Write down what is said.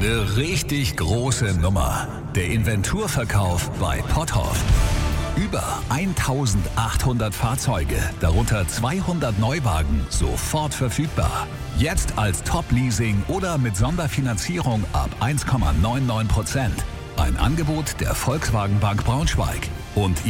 Eine richtig große Nummer. Der Inventurverkauf bei Potthoff. Über 1800 Fahrzeuge, darunter 200 Neuwagen, sofort verfügbar. Jetzt als Top-Leasing oder mit Sonderfinanzierung ab 1,99%. Ein Angebot der Volkswagen Bank Braunschweig. Und